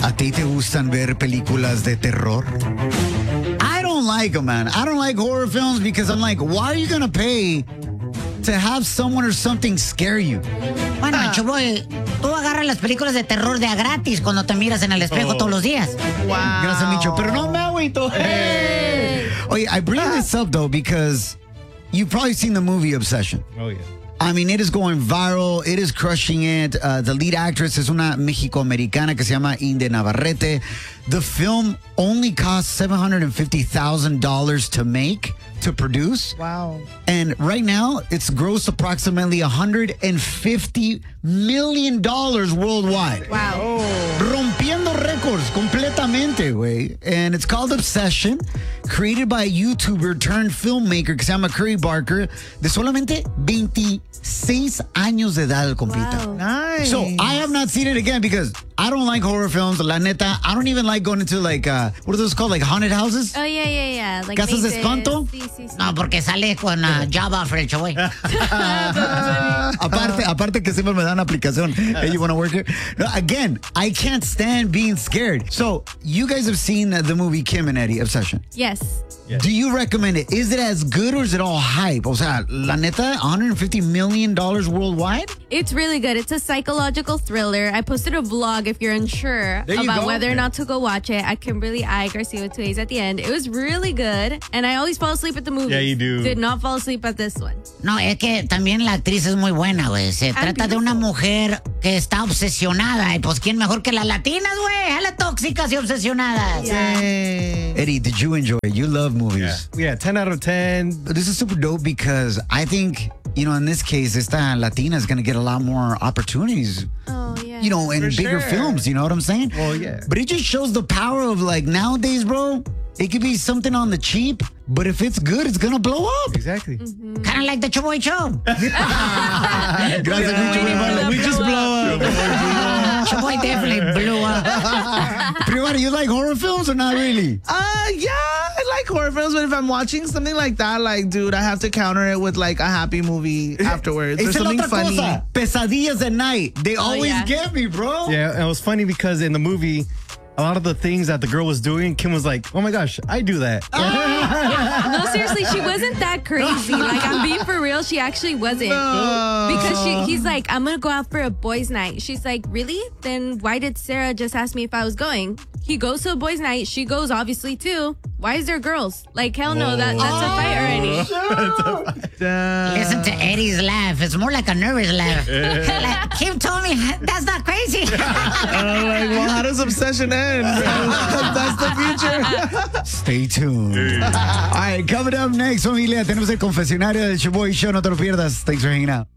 ¿A ti te gustan ver películas de terror? I don't like them, man. I don't like horror films because I'm like, why are you going to pay to have someone or something scare you? Bueno, Chuboy, tú agarras las películas de terror de a gratis cuando te miras en el espejo todos los días. Wow. Gracias, Micho. Pero no me agüito. Hey. Oye, I bring this up, though, because you've probably seen the movie Obsession. Oh, yeah. I mean, it is going viral. It is crushing it. The lead actress es una Mexico-americana que se llama Inde Navarrete. The film only cost $750,000 to make, to produce. Wow. And right now, it's grossed approximately $150 million worldwide. Wow. Rompiendo récords completamente, güey. And it's called Obsession, created by a YouTuber turned filmmaker que se llama Curry Barker, de solamente 26 años de edad, el compita. Wow. Nice. So I have not seen it again because I don't like horror films. La neta, I don't even like going into like, what are those called? Like haunted houses? Oh, yeah. Like ¿Casas de mazes. espanto? Sí. No, porque sale con Java for el Chuboy. aparte que siempre me dan aplicación. Hey, you want to work here? No, again, I can't stand being scared. So, you guys have seen the movie Kim and Eddie, Obsession. Yes. Do you recommend it? Is it as good or is it all hype? O sea, la neta, $150 million worldwide? It's really good. It's a psychological thriller. I posted a vlog if you're unsure about whether or not to go watch it. At Kimberly I. Garcia Tuez at the end. It was really good. And I always fall asleep at the movies. Yeah, you do. Did not fall asleep at this one. No, es que también la actriz es muy buena, güey. Se trata de una mujer que está obsesionada. Y pues, ¿quién mejor que las latinas, güey? A las tóxicas y obsesionadas. Yeah. Eddie, did you enjoy it? You love movies. Yeah, 10 out of 10. This is super dope because I think, in this case, esta Latina is going to get a lot more opportunities. Oh, yeah. In For bigger sure. films, you know what I'm saying? Well, yeah. But it just shows the power of, like, nowadays, bro, it could be something on the cheap, but if it's good, it's gonna blow up. Exactly. Kind of like the Chuboy Show. Gracias, Micho. We just blow up. Chuboy definitely blew up. Primero, you like horror films or not really? Yeah, I like horror films, but if I'm watching something like that, like, dude, I have to counter it with like a happy movie afterwards or Esa es la something otra funny. cosa. Pesadillas at night. They always yeah. get me, bro. Yeah, and it was funny because in the movie, a lot of the things that the girl was doing, Kim was like, oh my gosh, I do that. No, seriously, she wasn't that crazy. Like, I'm being for real. She actually wasn't. No. Because he's like, I'm going to go out for a boys' night. She's like, really? Then why did Sarah just ask me if I was going? He goes to a boys' night. She goes, obviously, too. Why is there girls? Like, hell no, that's a fight already. Listen to Eddie's laugh. It's more like a nervous laugh. Like, Kim told me that's not crazy. Like, well, how does Obsession end? That's the future. Stay tuned. All right, coming up next, familia, tenemos el confesionario del Chuboy Show. No te lo pierdas. Thanks for hanging out.